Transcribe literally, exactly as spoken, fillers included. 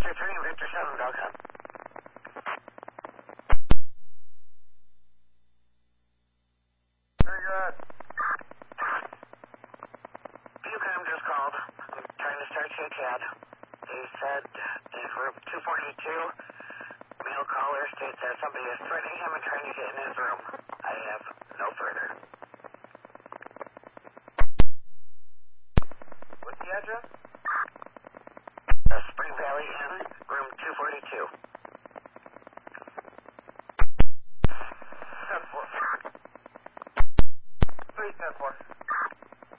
returning Victor seven, Delta. Very good. Bucom just called. I'm trying to start K C A D. They said in room two forty-two, male caller states that somebody is threatening him and trying to get in his room. I have no further. What's the address? The Spring Valley Inn, room two forty-two. ten four. three ten four.